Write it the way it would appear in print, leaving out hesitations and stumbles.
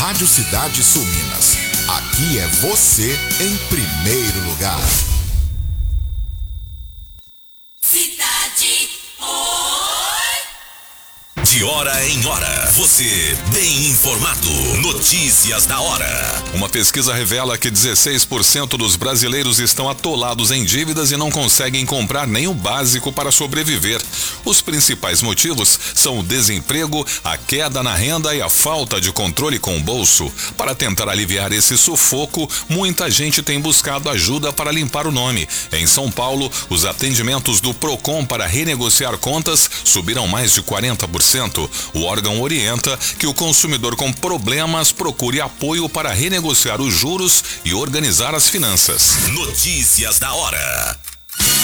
Rádio Cidade Sul Minas. Aqui é você em primeiro lugar. Cidade. De hora em hora, você bem informado. Notícias da hora. Uma pesquisa revela que 16% dos brasileiros estão atolados em dívidas e não conseguem comprar nem o básico para sobreviver. Os principais motivos são o desemprego, a queda na renda e a falta de controle com o bolso. Para tentar aliviar esse sufoco, muita gente tem buscado ajuda para limpar o nome. Em São Paulo, os atendimentos do Procon para renegociar contas subiram mais de 40%. O órgão orienta que o consumidor com problemas procure apoio para renegociar os juros e organizar as finanças. Notícias da hora.